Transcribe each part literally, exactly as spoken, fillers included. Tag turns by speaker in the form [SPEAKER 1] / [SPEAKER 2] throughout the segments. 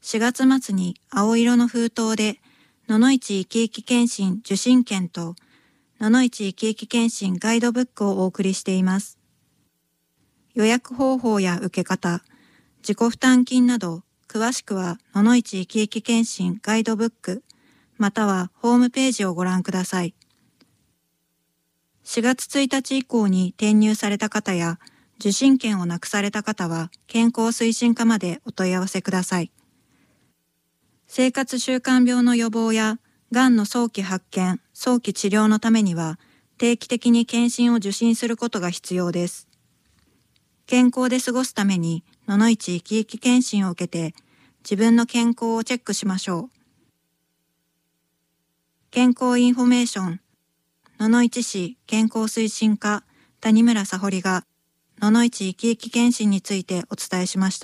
[SPEAKER 1] しがつ末に青色の封筒でののいち生き生き検診受診券とののいち生き生き検診ガイドブックをお送りしています。予約方法や受け方、自己負担金など詳しくはののいち生き生き検診ガイドブックまたはホームページをご覧ください。しがつついたち以降に転入された方や受診券をなくされた方は健康推進課までお問い合わせください。生活習慣病の予防やがんの早期発見、早期治療のためには定期的に検診を受診することが必要です。健康で過ごすためにののいち生き生き検診を受けて自分の健康をチェックしましょう。健康インフォメーション、ののいち市健康推進課谷村沙穂がののいち生き生き検診についてお伝えしました。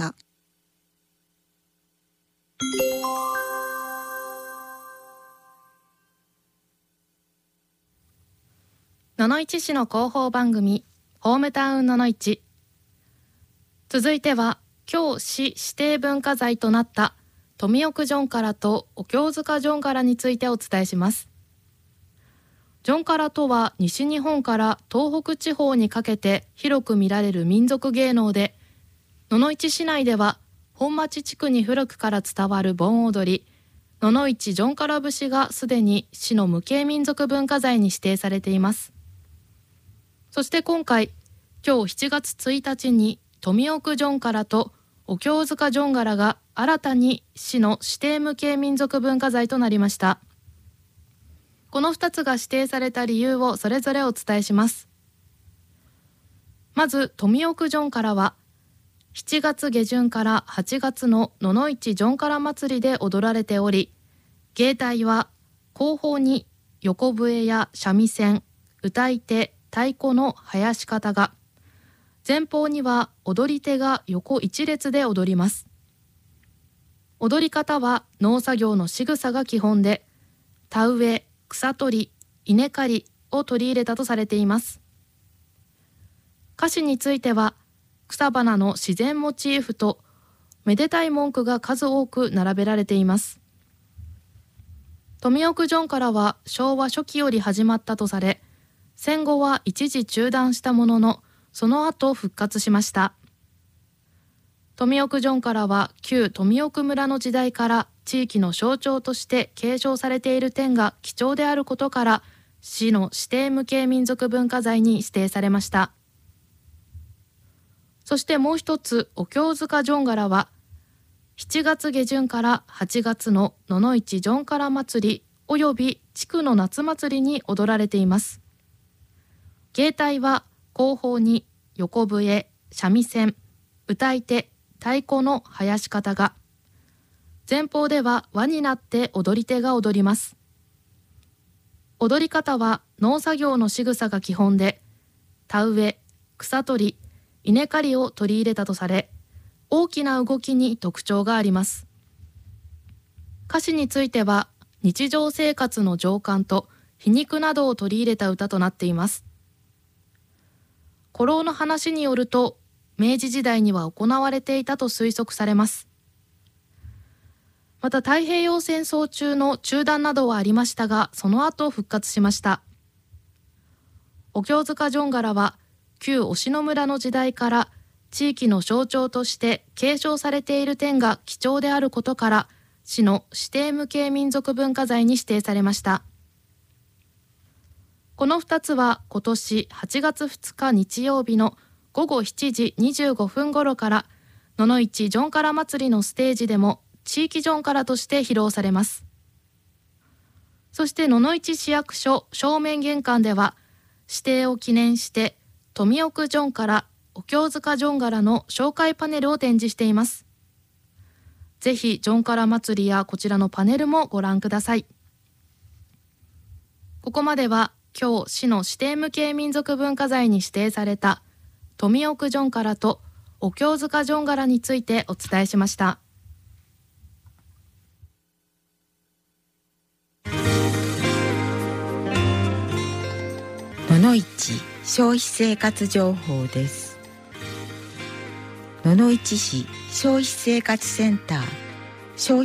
[SPEAKER 2] ののいち市の広報番組ホームタウンののいち。続いては今日市指定文化財となった富奥ジョンカラとお経塚ジョンカラについてお伝えします。ジョンカラとは西日本から東北地方にかけて広く見られる民族芸能で、野々市市内では本町地区に古くから伝わる盆踊り、野々市ジョンカラ節がすでに市の無形民族文化財に指定されています。そして今回、今日しちがつついたちに富奥ジョンカラとお経塚ジョンガラが新たに市の指定無形民族文化財となりました。このふたつが指定された理由をそれぞれお伝えします。まず富奥ジョンカラはしちがつげじゅんからはちがつの野々市ジョンカラ祭りで踊られており、芸隊は後方に横笛や三味線、歌い手、太鼓の囃し方が、前方には踊り手が横一列で踊ります。踊り方は農作業の仕草が基本で、田植え、草取り、稲刈りを取り入れたとされています。歌詞については、草花の自然モチーフとめでたい文句が数多く並べられています。富奥ジョンカラは昭和初期より始まったとされ、戦後は一時中断したものの、その後復活しました。富奥ジョンカラは旧富奥村の時代から地域の象徴として継承されている点が貴重であることから、市の指定無形民族文化財に指定されました。そしてもう一つ、お経塚ジョンガラはしちがつげじゅんからはちがつの野々市ジョンカラ祭りおよび地区の夏祭りに踊られています。芸隊は後方に横笛、三味線、歌い手、太鼓の囃し方が、前方では輪になって踊り手が踊ります。踊り方は農作業の仕草が基本で、田植え、草取り、稲刈りを取り入れたとされ、大きな動きに特徴があります。歌詞については、日常生活の情感と皮肉などを取り入れた歌となっています。古老の話によると、明治時代には行われていたと推測されます。また太平洋戦争中の中断などはありましたが、その後復活しました。お経塚ジョンガラは旧忍野村の時代から地域の象徴として継承されている点が貴重であることから、市の指定無形民族文化財に指定されました。このふたつは今年はちがつふつか日曜日のごごしちじにじゅうごふん頃から野々市ジョンカラ祭りのステージでも地域ジョンカラとして披露されます。そして野々市市役所正面玄関では指定を記念して富奥ジョンカラ、お経塚ジョンガラの紹介パネルを展示しています。ぜひジョンカラ祭りやこちらのパネルもご覧ください。ここまでは今日市の指定無形民族文化財に指定された富奥ジョンカラとお経塚ジョンガラについてお伝えしました。
[SPEAKER 3] 野々市消費生活情報です。野々市市消費生活センター消費